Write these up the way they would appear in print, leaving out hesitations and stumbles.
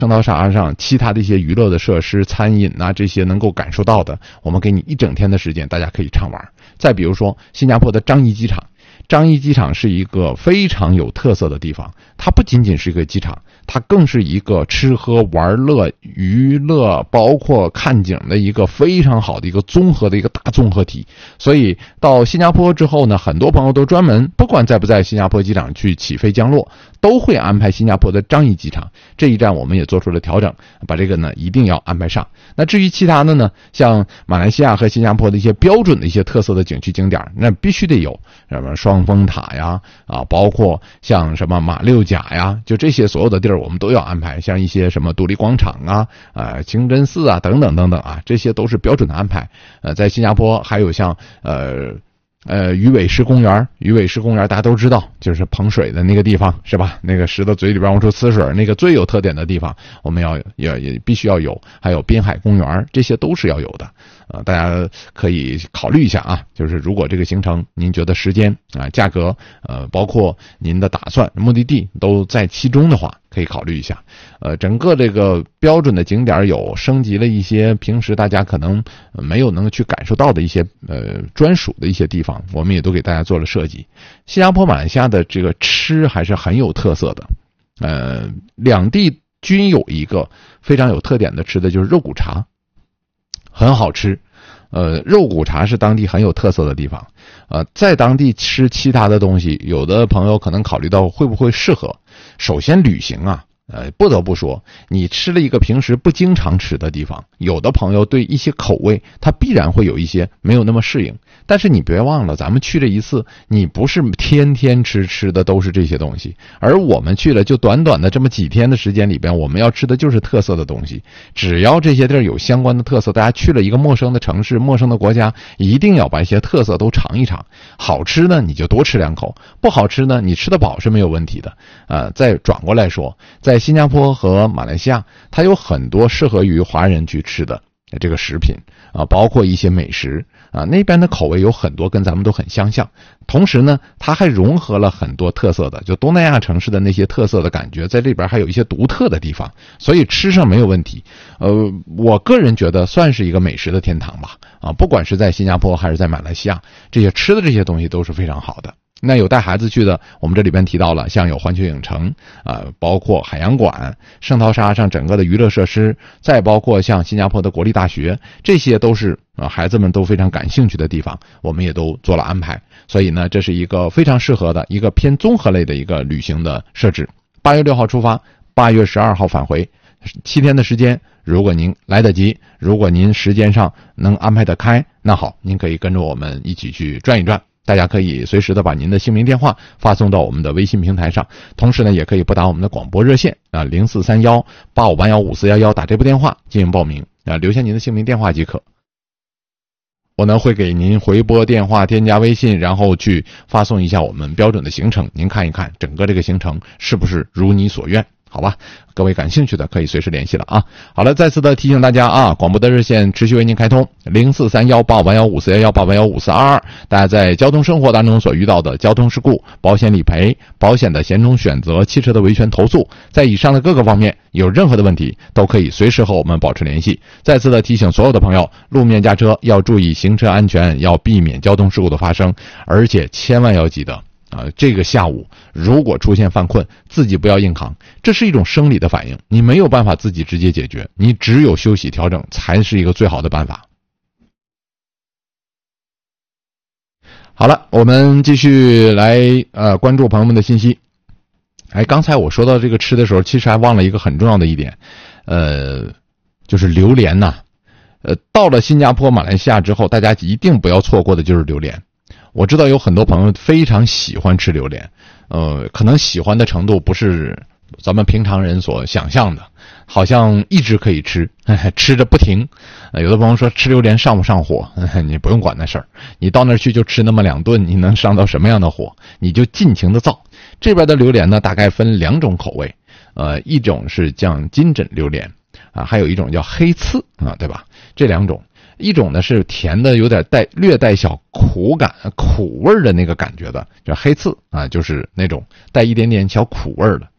圣淘沙上其他的一些娱乐的设施、餐饮啊，这些能够感受到的，我们给你一整天的时间，大家可以畅玩。再比如说新加坡的樟宜机场，樟宜机场是一个非常有特色的地方，它不仅仅是一个机场，它更是一个吃喝玩乐娱乐包括看景的一个非常好的一个综合的一个大综合体。所以到新加坡之后呢，很多朋友都专门不管在不在新加坡机场去起飞降落，都会安排新加坡的樟宜机场。这一站我们也做出了调整，把这个呢一定要安排上。那至于其他的呢，像马来西亚和新加坡的一些标准的一些特色的景区景点，那必须得有什么双峰塔呀，包括像什么马六甲呀，就这些所有的地儿我们都要安排。像一些什么独立广场啊，清真寺啊，等等等等啊，这些都是标准的安排。在新加坡还有像鱼尾狮公园，鱼尾狮公园大家都知道，就是捧水的那个地方，是吧？那个狮子嘴里边往出呲水，那个最有特点的地方，我们也必须要有。还有滨海公园，这些都是要有的。大家可以考虑一下啊，就是如果这个行程您觉得时间价格包括您的打算目的地都在其中的话，可以考虑一下。整个这个标准的景点有升级了一些平时大家可能没有能去感受到的一些专属的一些地方，我们也都给大家做了设计。新加坡马来西亚的这个吃还是很有特色的，两地均有一个非常有特点的吃的，就是肉骨茶，很好吃。肉骨茶是当地很有特色的地方。在当地吃其他的东西，有的朋友可能考虑到会不会适合。首先旅行啊，不得不说，你吃了一个平时不经常吃的地方，有的朋友对一些口味他必然会有一些没有那么适应。但是你别忘了，咱们去这一次，你不是天天吃的都是这些东西，而我们去了就短短的这么几天的时间里边，我们要吃的就是特色的东西。只要这些地儿有相关的特色，大家去了一个陌生的城市、陌生的国家，一定要把一些特色都尝一尝。好吃呢你就多吃两口，不好吃呢你吃得饱是没有问题的。再转过来说，在新加坡和马来西亚，它有很多适合于华人去吃的这个食品包括一些美食那边的口味有很多跟咱们都很相像。同时呢，它还融合了很多特色的，就东南亚城市的那些特色的感觉，在这边还有一些独特的地方，所以吃上没有问题。我个人觉得算是一个美食的天堂吧。不管是在新加坡还是在马来西亚，这些吃的这些东西都是非常好的。那有带孩子去的，我们这里边提到了，像有环球影城包括海洋馆、圣淘沙上整个的娱乐设施，再包括像新加坡的国立大学，这些都是孩子们都非常感兴趣的地方，我们也都做了安排。所以呢，这是一个非常适合的一个偏综合类的一个旅行的设置。8月6号出发，8月12号返回，7天的时间。如果您来得及，如果您时间上能安排得开，那好，您可以跟着我们一起去转一转。大家可以随时的把您的姓名电话发送到我们的微信平台上，同时呢也可以拨打我们的广播热线043185815411打这部电话进行报名留下您的姓名电话即可。我呢会给您回拨电话，添加微信，然后去发送一下我们标准的行程，您看一看整个这个行程是不是如你所愿，好吧？各位感兴趣的可以随时联系了啊。好了，再次的提醒大家广播的热线持续为您开通04318581541185815422。大家在交通生活当中所遇到的交通事故、保险理赔、保险的险种选择、汽车的维权投诉，在以上的各个方面有任何的问题，都可以随时和我们保持联系。再次的提醒所有的朋友，路面驾车要注意行车安全，要避免交通事故的发生，而且千万要记得这个下午如果出现犯困，自己不要硬扛，这是一种生理的反应，你没有办法自己直接解决，你只有休息调整才是一个最好的办法。好了，我们继续来关注朋友们的信息。刚才我说到这个吃的时候，其实还忘了一个很重要的一点，就是榴莲到了新加坡、马来西亚之后，大家一定不要错过的就是榴莲。我知道有很多朋友非常喜欢吃榴莲，可能喜欢的程度不是咱们平常人所想象的，好像一直可以吃，吃着不停。有的朋友说吃榴莲上不上火，你不用管那事儿，你到那儿去就吃那么2顿，你能上到什么样的火？你就尽情的造。这边的榴莲呢，大概分2种口味，一种是叫金枕榴莲还有一种叫黑刺对吧？这2种。一种呢是甜的，有点略带小苦感、苦味的那个感觉的，叫黑刺就是那种带一点点小苦味的。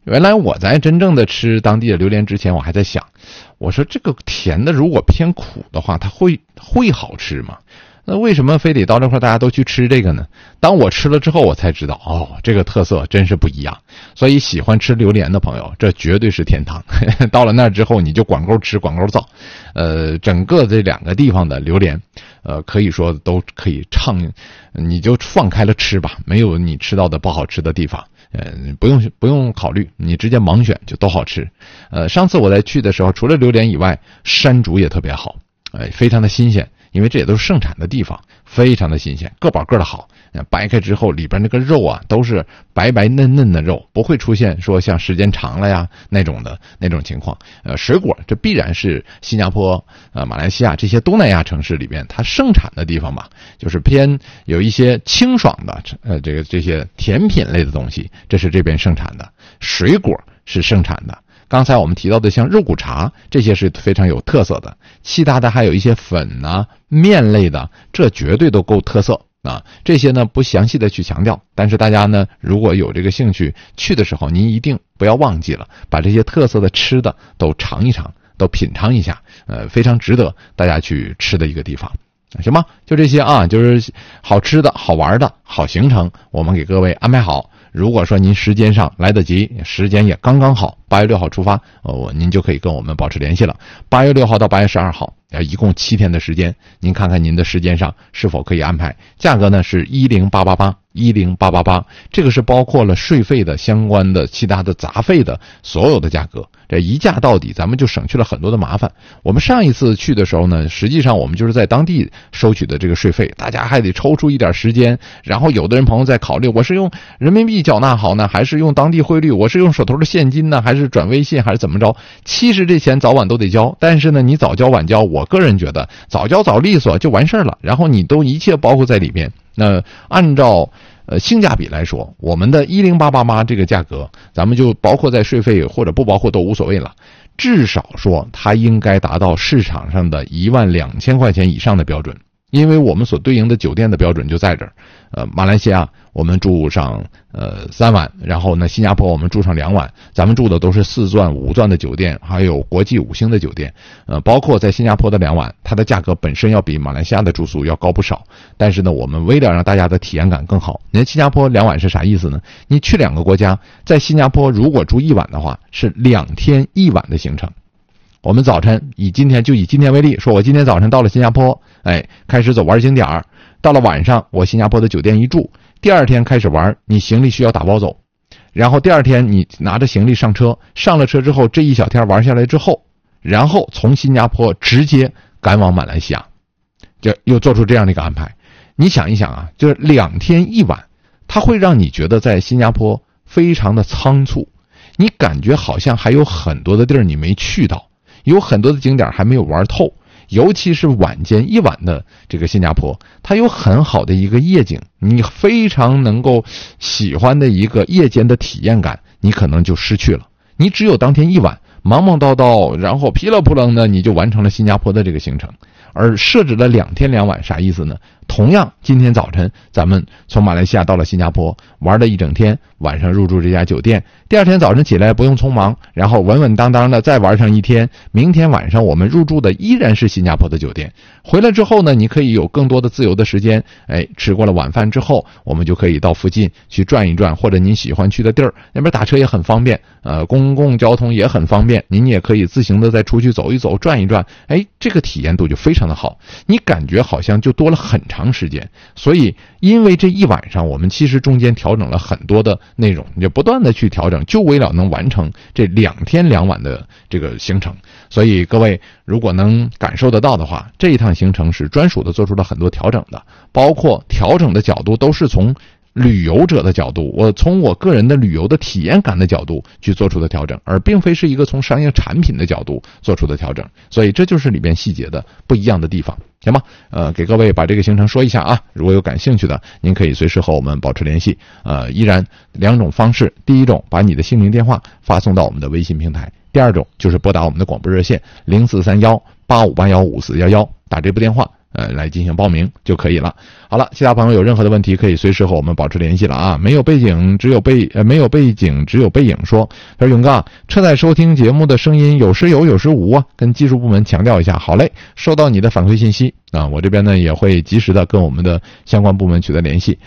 原来我在真正的吃当地的榴莲之前，我还在想，我说这个甜的如果偏苦的话，它会好吃吗？那为什么非得到这块大家都去吃这个呢？当我吃了之后，我才知道，哦，这个特色真是不一样。所以喜欢吃榴莲的朋友，这绝对是天堂。到了那儿之后，你就管够吃，管够造。整个这2个地方的榴莲，可以说都可以你就放开了吃吧，没有你吃到的不好吃的地方。不用考虑，你直接盲选就都好吃。上次我在去的时候，除了榴莲以外，山竹也特别好，非常的新鲜。因为这也都是盛产的地方，非常的新鲜，个保个的好。掰开之后，里边那个肉啊，都是白白嫩嫩的肉，不会出现说像时间长了呀那种情况。水果这必然是新加坡、马来西亚这些东南亚城市里边它盛产的地方吧，就是偏有一些清爽的这些甜品类的东西，这是这边盛产的。水果是盛产的。刚才我们提到的像肉骨茶，这些是非常有特色的，其他的还有一些粉啊、面类的，这绝对都够特色啊。这些呢不详细的去强调，但是大家呢如果有这个兴趣去的时候，您一定不要忘记了把这些特色的吃的都尝一尝，都品尝一下，非常值得大家去吃的一个地方。行吗？就这些啊，就是好吃的好玩的好行程，我们给各位安排好。如果说您时间上来得及，时间也刚刚好，8月6号出发，您就可以跟我们保持联系了。8月6号到8月12号，一共7天的时间，您看看您的时间上是否可以安排。价格呢是10888，这个是包括了税费的相关的其他的杂费的所有的价格，这一价到底，咱们就省去了很多的麻烦。我们上一次去的时候呢，实际上我们就是在当地收取的这个税费，大家还得抽出一点时间，然后有的人朋友在考虑，我是用人民币缴纳好呢，还是用当地汇率，我是用手头的现金呢，还是转微信，还是怎么着？其实这钱早晚都得交，但是呢你早交晚交，我个人觉得早交早利索就完事儿了，然后你都一切包括在里边。那按照性价比来说，我们的10888这个价格，咱们就包括在税费或者不包括都无所谓了，至少说它应该达到市场上的12000块钱以上的标准，因为我们所对应的酒店的标准就在这儿。马来西亚我们住上3晚，然后呢新加坡我们住上2晚，咱们住的都是4钻5钻的酒店，还有国际5星的酒店。包括在新加坡的2晚，它的价格本身要比马来西亚的住宿要高不少，但是呢我们为了让大家的体验感更好，您新加坡2晚是啥意思呢？你去2个国家，在新加坡如果住1晚的话，是2天1晚的行程。我们早晨以今天为例，说我今天早晨到了新加坡，开始走玩景点，到了晚上我新加坡的酒店一住，第2天开始玩，你行李需要打包走，然后第2天你拿着行李上车，上了车之后这一小天玩下来之后，然后从新加坡直接赶往马来西亚，就又做出这样的一个安排。你想一想啊，就是2天1晚，它会让你觉得在新加坡非常的仓促，你感觉好像还有很多的地儿你没去到，有很多的景点还没有玩透，尤其是晚间1晚的这个新加坡，它有很好的一个夜景，你非常能够喜欢的一个夜间的体验感，你可能就失去了。你只有当天1晚忙忙叨叨，然后噼里扑棱的你就完成了新加坡的这个行程。而设置了2天2晚啥意思呢？同样今天早晨咱们从马来西亚到了新加坡，玩了一整天，晚上入住这家酒店，第2天早晨起来不用匆忙，然后稳稳当当的再玩上1天，明天晚上我们入住的依然是新加坡的酒店。回来之后呢，你可以有更多的自由的时间，吃过了晚饭之后，我们就可以到附近去转一转，或者您喜欢去的地儿，那边打车也很方便，公共交通也很方便，您也可以自行的再出去走一走转一转，这个体验度就非常的好，你感觉好像就多了很长时间。所以因为这1晚上我们其实中间调整了很多的内容，也不断的去调整，就为了能完成这2天2晚的这个行程。所以各位如果能感受得到的话，这一趟行程是专属的做出了很多调整的，包括调整的角度都是从旅游者的角度，我从我个人的旅游的体验感的角度去做出的调整，而并非是一个从商业产品的角度做出的调整。所以这就是里面细节的不一样的地方，行吗？给各位把这个行程说一下啊，如果有感兴趣的，您可以随时和我们保持联系。依然2种方式，第一种把你的姓名电话发送到我们的微信平台，第2种就是拨打我们的广播热线043185815411，打这部电话来进行报名就可以了。好了，其他朋友有任何的问题可以随时和我们保持联系了啊。没有背景只有背影说，他说勇哥，车载收听节目的声音有时有时无啊，跟技术部门强调一下。好嘞，收到你的反馈信息啊，我这边呢也会及时的跟我们的相关部门取得联系。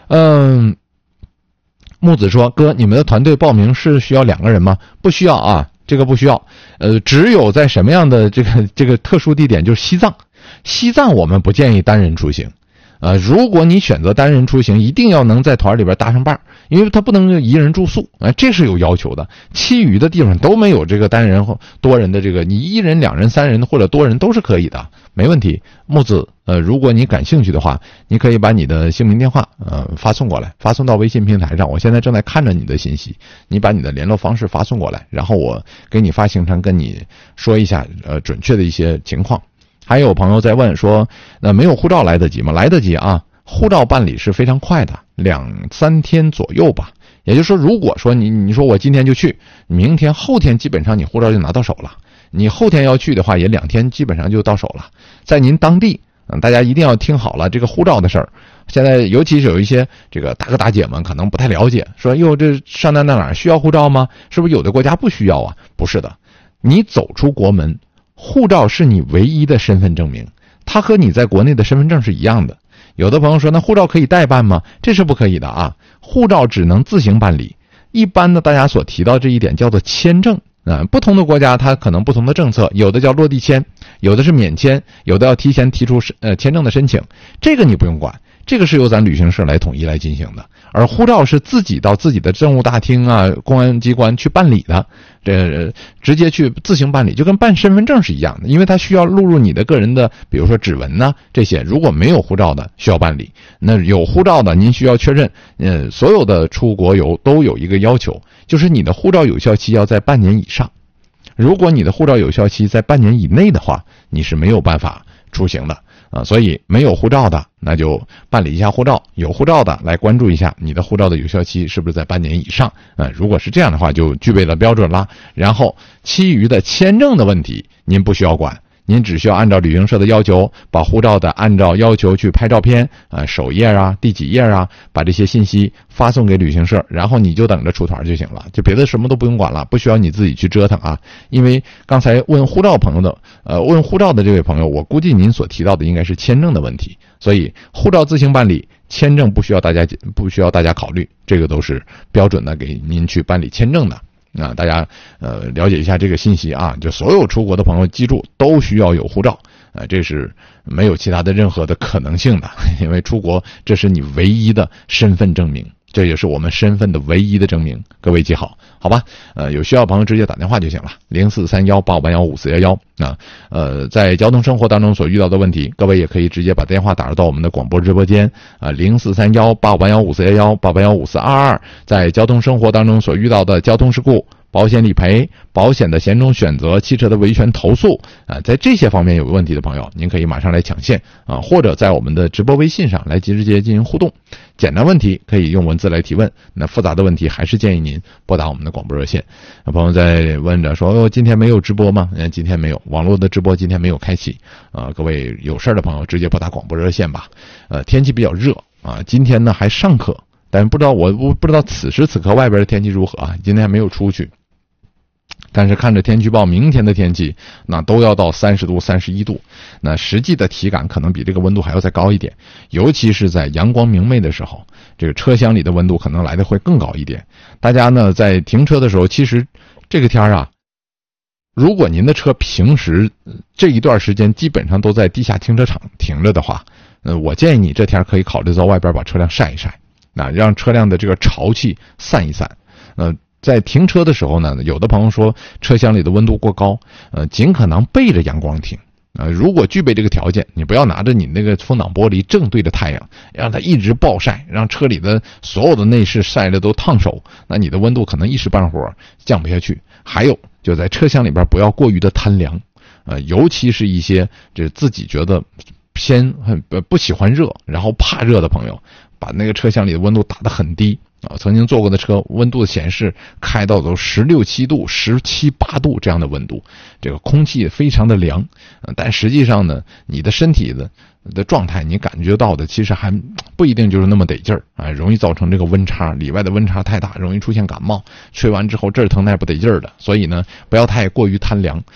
木子说，哥，你们的团队报名是需要2个人吗？不需要啊，这个不需要。只有在什么样的这个特殊地点，就是西藏我们不建议单人出行。如果你选择单人出行，一定要能在团里边搭上伴，因为他不能一人住宿，这是有要求的。其余的地方都没有这个单人或多人的这个，你1人、2人、3人或者多人都是可以的，没问题。木子，如果你感兴趣的话，你可以把你的姓名电话发送过来，发送到微信平台上，我现在正在看着你的信息，你把你的联络方式发送过来，然后我给你发行程，跟你说一下准确的一些情况。还有朋友在问说，没有护照来得及吗？来得及啊，护照办理是非常快的，2-3天左右吧。也就是说，如果说你说我今天就去，明天后天基本上你护照就拿到手了。你后天要去的话，也2天基本上就到手了。在您当地，大家一定要听好了这个护照的事儿。现在尤其是有一些这个大哥大姐们可能不太了解，说哟，这上哪哪需要护照吗？是不是有的国家不需要啊？不是的，你走出国门，护照是你唯一的身份证明，它和你在国内的身份证是一样的。有的朋友说，那护照可以代办吗？这是不可以的啊，护照只能自行办理。一般的大家所提到这一点叫做签证。不同的国家它可能不同的政策，有的叫落地签，有的是免签，有的要提前提出签证的申请，这个你不用管，这个是由咱旅行社来统一来进行的。而护照是自己到自己的政务大厅啊、公安机关去办理的，直接去自行办理，就跟办身份证是一样的，因为它需要录入你的个人的，比如说指纹呐这些。如果没有护照的需要办理，那有护照的您需要确认。所有的出国游都有一个要求，就是你的护照有效期要在半年以上。如果你的护照有效期在半年以内的话，你是没有办法出行的。所以没有护照的那就办理一下护照，有护照的来关注一下你的护照的有效期是不是在半年以上。如果是这样的话，就具备了标准啦。然后其余的签证的问题您不需要管，您只需要按照旅行社的要求，把护照的按照要求去拍照片，首页啊、第几页啊，把这些信息发送给旅行社，然后你就等着出团就行了，就别的什么都不用管了，不需要你自己去折腾啊。因为刚才问护照的这位朋友，我估计您所提到的应该是签证的问题，所以护照自行办理，签证不需要大家考虑，这个都是标准的给您去办理签证的。大家了解一下这个信息啊，就所有出国的朋友记住都需要有护照，这是没有其他的任何的可能性的，因为出国这是你唯一的身份证明，这也是我们身份的唯一的证明，各位记好，好吧？有需要的朋友直接打电话就行了，0431851511在交通生活当中所遇到的问题，各位也可以直接把电话打入到我们的广播直播间043185151188154222，在交通生活当中所遇到的交通事故、保险理赔、保险的险种选择、汽车的维权投诉在这些方面有问题的朋友，您可以马上来抢线或者在我们的直播微信上来直接进行互动。简单问题可以用文字来提问，那复杂的问题还是建议您拨打我们的广播热线。朋友在问着说，今天没有直播吗？今天没有，网络的直播今天没有开启各位有事的朋友直接拨打广播热线吧。天气比较热今天呢还上课，但我不知道此时此刻外边的天气如何今天还没有出去。但是看着天气预报，明天的天气那都要到30度、31度，那实际的体感可能比这个温度还要再高一点，尤其是在阳光明媚的时候，这个车厢里的温度可能来的会更高一点。大家呢在停车的时候，其实这个天如果您的车平时这一段时间基本上都在地下停车场停着的话，我建议你这天可以考虑到外边把车辆晒一晒，让车辆的这个潮气散一散。在停车的时候呢，有的朋友说车厢里的温度过高，尽可能背着阳光停。如果具备这个条件，你不要拿着你那个风挡玻璃正对着太阳，让它一直暴晒，让车里的所有的内饰晒得都烫手，那你的温度可能一时半会儿降不下去。还有就在车厢里边不要过于的贪凉，尤其是一些这自己觉得不喜欢热，然后怕热的朋友，把那个车厢里的温度打得很低曾经坐过的车温度显示开到都16、7度、17、8度这样的温度，这个空气非常的凉，但实际上呢，你的身体的状态你感觉到的其实还不一定就是那么得劲儿啊，容易造成这个温差，里外的温差太大，容易出现感冒，吹完之后这儿疼那儿不得劲儿的。所以呢，不要太过于贪凉，